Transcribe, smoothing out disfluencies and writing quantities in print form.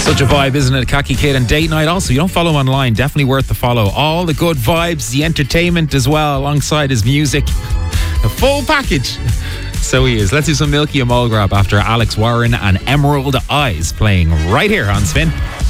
Such a vibe, isn't it? Khaki Kid and Date Night. Also, you don't follow him online, definitely worth the follow. All the good vibes, the entertainment as well, alongside his music. A full package. So he is. Let's do some Milky and Mulgrab after Alex Warren and Emerald Eyes playing right here on Spin.